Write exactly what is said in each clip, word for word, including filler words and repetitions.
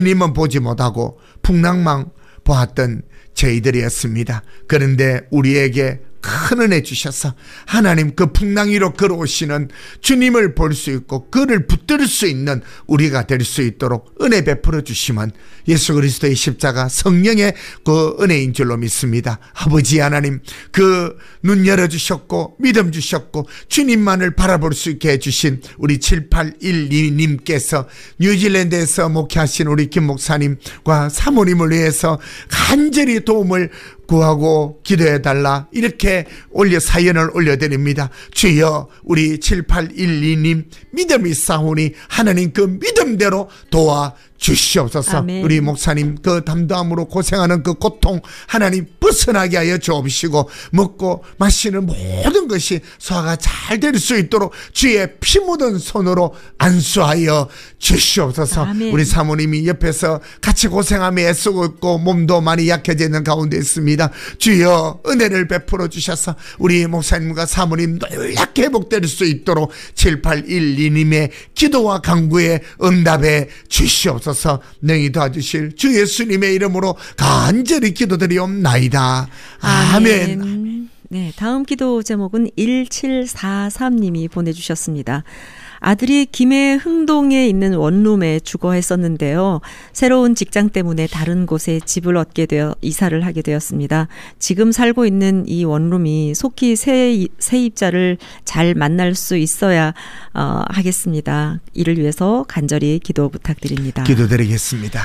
주님은 보지 못하고 풍랑만 보았던 저희들이었습니다. 그런데 우리에게 큰 은혜 주셔서 하나님 그 풍랑 위로 걸어오시는 주님을 볼 수 있고 그를 붙들 수 있는 우리가 될 수 있도록 은혜 베풀어 주시면 예수 그리스도의 십자가 성령의 그 은혜인 줄로 믿습니다. 아버지 하나님, 그 눈 열어주셨고 믿음 주셨고 주님만을 바라볼 수 있게 해주신 우리 칠팔일이 님께서 뉴질랜드에서 목회하신 우리 김 목사님과 사모님을 위해서 간절히 도움을 구하고 기도해달라 이렇게 올려 사연을 올려드립니다. 주여, 우리 칠팔일이 님 믿음이 싸우니 하나님 그 믿음대로 도와 주시옵소서. 아멘. 우리 목사님 그 담담으로 고생하는 그 고통 하나님 벗어나게 하여 주옵시고 먹고 마시는 모든 것이 소화가 잘 될 수 있도록 주의 피 묻은 손으로 안수하여 주시옵소서. 아멘. 우리 사모님이 옆에서 같이 고생하며 애쓰고 있고 몸도 많이 약해져 있는 가운데 있습니다. 주여, 은혜를 베풀어 주셔서 우리 목사님과 사모님 놀랍게 회복될 수 있도록 칠팔일이 님의 기도와 간구에 응답해 주시옵소서. 능히 도와주실 주 예수님의 이름으로 간절히 기도드리옵나이다. 아멘. 아멘. 네, 다음 기도 제목은 일칠사삼 님이 보내주셨습니다. 아들이 김해 흥동에 있는 원룸에 주거했었는데요. 새로운 직장 때문에 다른 곳에 집을 얻게 되어 이사를 하게 되었습니다. 지금 살고 있는 이 원룸이 속히 새, 세입자를 잘 만날 수 있어야 어, 하겠습니다. 이를 위해서 간절히 기도 부탁드립니다. 기도드리겠습니다.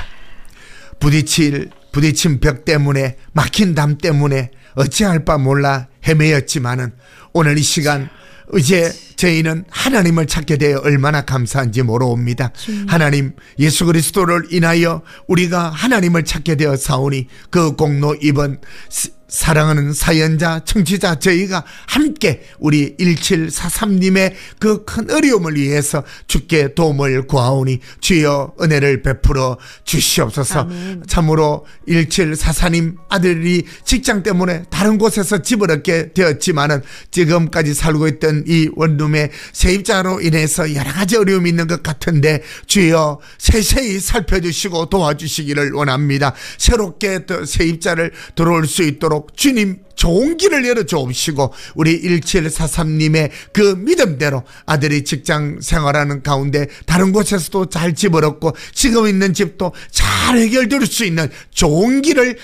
부딪힐, 부딪힌 벽 때문에 막힌 담 때문에 어찌할 바 몰라 헤매였지만은 오늘 이 시간 이제 저희는 하나님을 찾게 되어 얼마나 감사한지 모르옵니다. 음. 하나님, 예수 그리스도를 인하여 우리가 하나님을 찾게 되어 사오니 그 공로 입은 사랑하는 사연자, 청취자 저희가 함께 우리 일칠사삼 님의 그 큰 어려움을 위해서 주께 도움을 구하오니 주여 은혜를 베풀어 주시옵소서. 아멘. 참으로 일칠사사 님 아들이 직장 때문에 다른 곳에서 집을 얻게 되었지만은 지금까지 살고 있던 이 원룸의 세입자로 인해서 여러 가지 어려움이 있는 것 같은데 주여 세세히 살펴주시고 도와주시기를 원합니다. 새롭게 또 세입자를 들어올 수 있도록 주님 좋은 길을 열어주옵시고 우리 일칠사삼 님의 그 믿음대로 아들이 직장 생활하는 가운데 다른 곳에서도 잘 집을 얻고 지금 있는 집도 잘 해결될 수 있는 좋은 길을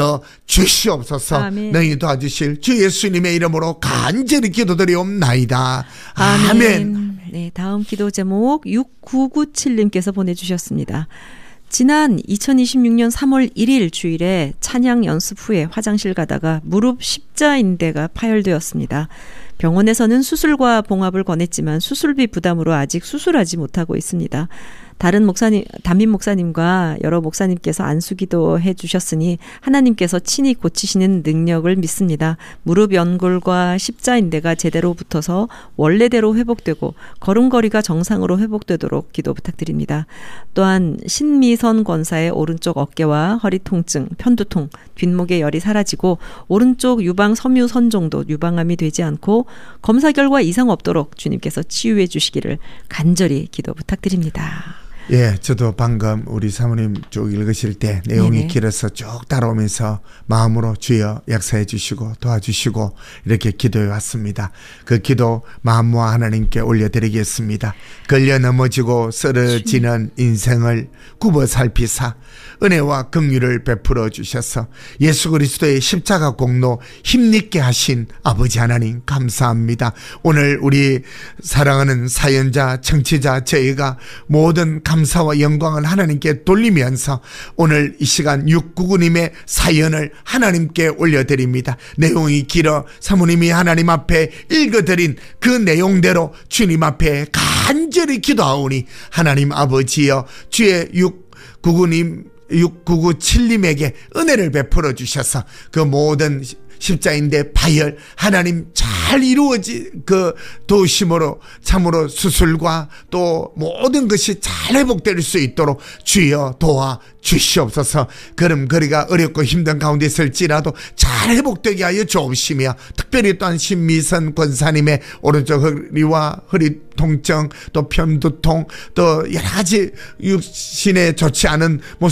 열어주시옵소서. 아멘. 능히 도와주실 주 예수님의 이름으로 간절히 기도드리옵나이다. 아멘. 아멘. 네, 다음 기도 제목 육구구칠 님께서 보내주셨습니다. 지난 이천이십육 년 삼월 일일 주일에 찬양 연습 후에 화장실 가다가 무릎 십자인대가 파열되었습니다. 병원에서는 수술과 봉합을 권했지만 수술비 부담으로 아직 수술하지 못하고 있습니다. 다른 목사님, 담임 목사님과 여러 목사님께서 안수기도 해주셨으니 하나님께서 친히 고치시는 능력을 믿습니다. 무릎 연골과 십자인대가 제대로 붙어서 원래대로 회복되고 걸음걸이가 정상으로 회복되도록 기도 부탁드립니다. 또한 신미선 권사의 오른쪽 어깨와 허리 통증, 편두통, 뒷목의 열이 사라지고 오른쪽 유방 섬유선종도 유방암이 되지 않고 검사 결과 이상 없도록 주님께서 치유해 주시기를 간절히 기도 부탁드립니다. 예, 저도 방금 우리 사모님 쭉 읽으실 때 내용이 네네. 길어서 쭉 따라오면서 마음으로 주여 역사해 주시고 도와주시고 이렇게 기도해 왔습니다. 그 기도 마음 모아 하나님께 올려드리겠습니다. 걸려 넘어지고 쓰러지는 인생을 굽어 살피사 은혜와 긍휼을 베풀어 주셔서 예수 그리스도의 십자가 공로 힘있게 하신 아버지 하나님 감사합니다. 오늘 우리 사랑하는 사연자 청취자 저희가 모든 감사와 영광을 하나님께 돌리면서 오늘 이 시간 육구구 님의 사연을 하나님께 올려드립니다. 내용이 길어 사모님이 하나님 앞에 읽어드린 그 내용대로 주님 앞에 간절히 기도하오니 하나님 아버지여 주의 육구구 님 육구구칠 님에게 은혜를 베풀어 주셔서 그 모든 십자인대 파열 하나님 잘 이루어지 그 도심으로 참으로 수술과 또 모든 것이 잘 회복될 수 있도록 주여 도와 주시옵소서. 걸음걸이가 어렵고 힘든 가운데 있을지라도 잘 회복되게 하여 주옵시며, 특별히 또한 신미선 권사님의 오른쪽 허리와 허리 통증, 또 편두통, 또 여러 가지 육신에 좋지 않은 모습